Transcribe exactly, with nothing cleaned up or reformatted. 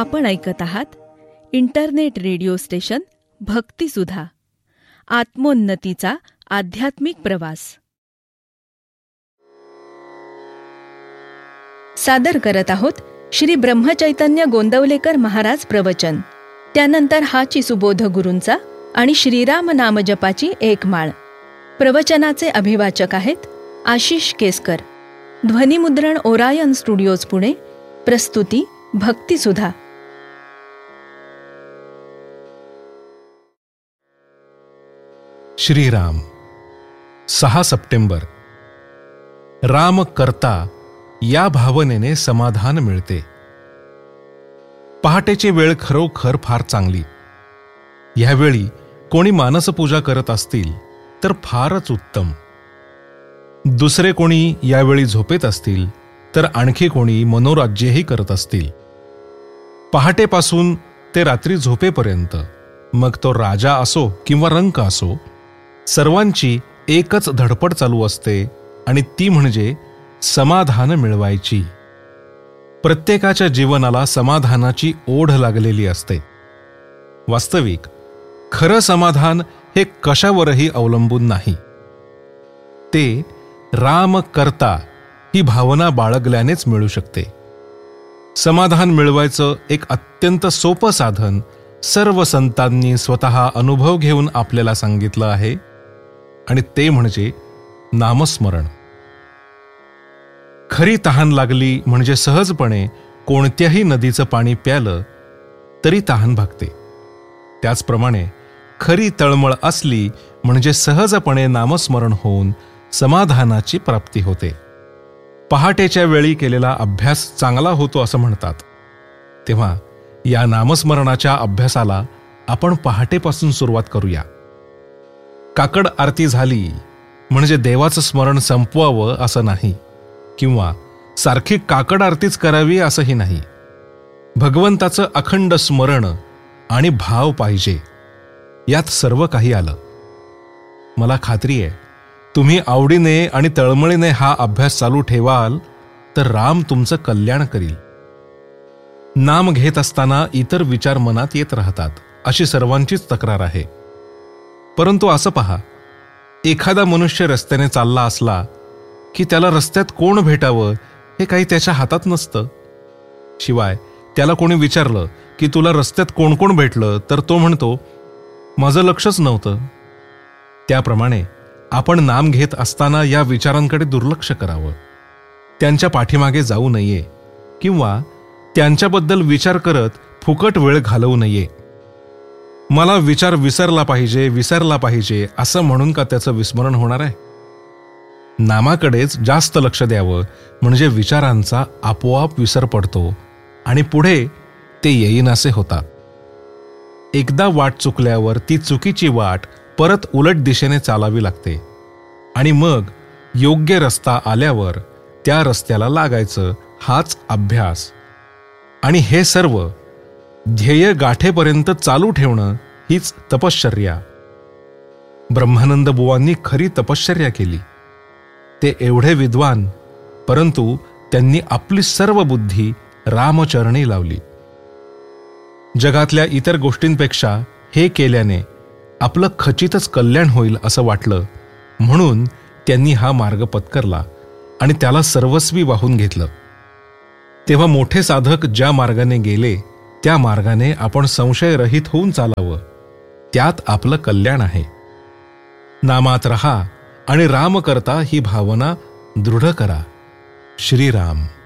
आपण ऐकत आहात इंटरनेट रेडिओ स्टेशन भक्तिसुधा, आत्मोन्नतीचा आध्यात्मिक प्रवास. सादर करत आहोत श्री ब्रह्मचैतन्य गोंदवलेकर महाराज प्रवचन. त्यानंतर हाची सुबोध गुरूंचा आणि श्रीराम नामजपाची एक माळ. प्रवचनाचे अभिवाचक आहेत आशिष केसकर. ध्वनिमुद्रण ओरायन स्टुडिओज पुणे. प्रस्तुती भक्तिसुधा. श्रीराम. सहा सप्टेंबर. राम करता या भावनेने समाधान मिळते. पहाटेची वेळ खरोखर फार चांगली. ह्यावेळी कोणी मानसपूजा करत असतील तर फारच उत्तम. दुसरे कोणी यावेळी झोपेत असतील तर आणखी कोणी मनोराज्यही करत असतील. पहाटेपासून ते रात्री झोपेपर्यंत, मग तो राजा असो किंवा रंक असो, सर्वांची एकच धडपड चालू असते आणि ती म्हणजे समाधान मिळवायची. प्रत्येकाच्या जीवनाला समाधानाची ओढ लागलेली असते. वास्तविक खरं समाधान हे कशावरही अवलंबून नाही. ते राम करता ही भावना बाळगल्यानेच मिळू शकते. समाधान मिळवायचं एक अत्यंत सोपं साधन सर्व संतांनी स्वतः अनुभव घेऊन आपल्याला सांगितलं आहे, आणि ते म्हणजे नामस्मरण. खरी तहान लागली म्हणजे सहजपणे कोणत्याही नदीचं पाणी प्यालं तरी तहान भागते. त्याचप्रमाणे खरी तळमळ असली म्हणजे सहजपणे नामस्मरण होऊन समाधानाची प्राप्ती होते. पहाटेच्या वेळी केलेला अभ्यास चांगला होतो असं म्हणतात. तेव्हा या नामस्मरणाच्या अभ्यासाला आपण पहाटेपासून सुरुवात करूया. काकड आरती झाली म्हणजे देवाचं स्मरण संपवावं असं नाही, किंवा सारखी काकड आरतीच करावी असंही नाही. भगवंताचं अखंड स्मरण आणि भाव पाहिजे. यात सर्व काही आलं. मला खात्री आहे, तुम्ही आवडीने आणि तळमळीने हा अभ्यास चालू ठेवाल तर राम तुमचं कल्याण करील. नाम घेत असताना इतर विचार मनात येत राहतात अशी सर्वांचीच तक्रार आहे. परंतु असं पहा, एखादा मनुष्य रस्त्याने चालला असला की त्याला रस्त्यात कोण भेटावं हे काही त्याच्या हातात नसतं. शिवाय त्याला कोणी विचारलं की तुला रस्त्यात कोण कोण भेटलं तर तो म्हणतो, माझं लक्षच नव्हतं. त्याप्रमाणे आपण नाम घेत असताना या विचारांकडे दुर्लक्ष करावं. त्यांच्या पाठीमागे जाऊ नये किंवा त्यांच्याबद्दल विचार करत फुकट वेळ घालवू नये. मला विचार विसरला पाहिजे विसरला पाहिजे असं म्हणून का त्याचं विस्मरण होणार आहे? नामाकडेच जास्त लक्ष द्यावं, म्हणजे विचारांचा आपोआप विसर पडतो आणि पुढे ते येईनासे होतात. एकदा वाट चुकल्यावर ती चुकीची वाट परत उलट दिशेने चालावी लागते, आणि मग योग्य रस्ता आल्यावर त्या रस्त्याला लागायचं. हाच अभ्यास. आणि हे सर्व ध्येय गाठेपर्यंत चालू ठेवणं हीच तपश्चर्या. ब्रह्मानंद बुवांनी खरी तपश्चर्या केली. ते एवढे विद्वान, परंतु त्यांनी आपली सर्व बुद्धी रामचरणी लावली. जगातल्या इतर गोष्टींपेक्षा हे केल्याने आपलं खचितच कल्याण होईल असं वाटलं, म्हणून त्यांनी हा मार्ग पत्करला आणि त्याला सर्वस्वी वाहून घेतलं. तेव्हा मोठे साधक ज्या मार्गाने गेले त्या मार्गाने आपण संशयरहित होऊन चालावं. त्यात आपलं कल्याण आहे. नामात रहा आणि राम करता ही भावना दृढ करा. श्रीराम.